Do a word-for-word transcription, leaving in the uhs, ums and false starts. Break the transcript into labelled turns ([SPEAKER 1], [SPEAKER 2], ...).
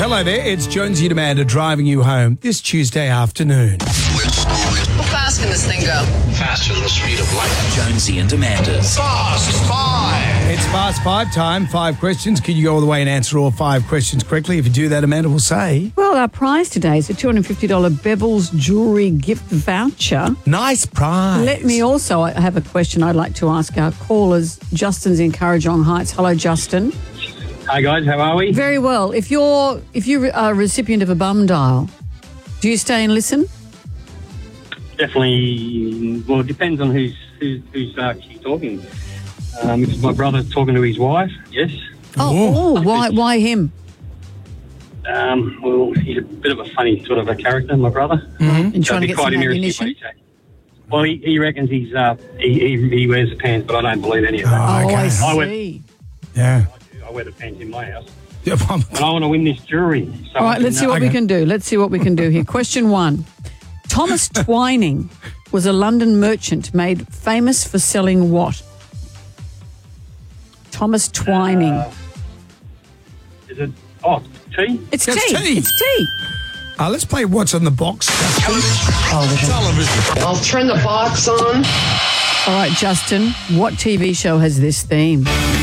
[SPEAKER 1] Hello there, it's Jonesy and Amanda driving you home this Tuesday afternoon.
[SPEAKER 2] How fast can this thing go?
[SPEAKER 3] Faster than the speed of light. Jonesy and Amanda's Fast Five.
[SPEAKER 1] It's Fast Five time, five questions. Can you go all the way and answer all five questions correctly? If you do that, Amanda will say...
[SPEAKER 4] Well, our prize today is a two hundred fifty dollars Bevel's Jewellery gift voucher.
[SPEAKER 1] Nice prize.
[SPEAKER 4] Let me also have a question I'd like to ask our callers. Justin's in Currajong Heights. Hello, Justin.
[SPEAKER 5] Hi guys, how are we?
[SPEAKER 4] Very well. If you're if you are a recipient of a bum dial, do you stay and listen?
[SPEAKER 5] Definitely. Well, it depends on who's who's, who's actually talking. Um, if it's my brother talking to his wife, yes.
[SPEAKER 4] Oh, oh why why him?
[SPEAKER 5] Um, well, he's a bit of a funny sort of a character, my brother.
[SPEAKER 4] Mm-hmm. And
[SPEAKER 5] So
[SPEAKER 4] trying to
[SPEAKER 5] it'd
[SPEAKER 4] get
[SPEAKER 5] be quite
[SPEAKER 4] some
[SPEAKER 5] interesting
[SPEAKER 4] ammunition?
[SPEAKER 5] what he says. Well, he, he reckons he's uh, he, he he wears the pants, but I don't believe any of
[SPEAKER 1] Oh,
[SPEAKER 5] that.
[SPEAKER 4] Oh,
[SPEAKER 1] okay.
[SPEAKER 4] I
[SPEAKER 5] I went-
[SPEAKER 4] see.
[SPEAKER 1] Yeah.
[SPEAKER 5] I wear the pants in my house,
[SPEAKER 1] Yeah, um,
[SPEAKER 5] and I want to win this jury. So
[SPEAKER 4] All right, let's see what we
[SPEAKER 1] Okay.
[SPEAKER 4] can do. Let's see what we can do here. Question one. Thomas Twining was a London merchant made famous for selling what? Thomas Twining.
[SPEAKER 5] Uh, Is it? Oh, tea.
[SPEAKER 4] it's
[SPEAKER 1] That's
[SPEAKER 4] tea.
[SPEAKER 1] tea.
[SPEAKER 4] It's tea.
[SPEAKER 1] uh, let's play What's on the Box.
[SPEAKER 2] I'll turn the box on.
[SPEAKER 4] All right, Justin, what T V show has this theme?